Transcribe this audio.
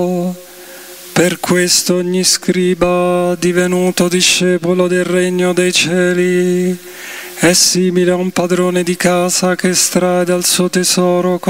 Per questo ogni scriba, divenuto discepolo del regno dei cieli, è simile a un padrone di casa che estrae dal suo tesoro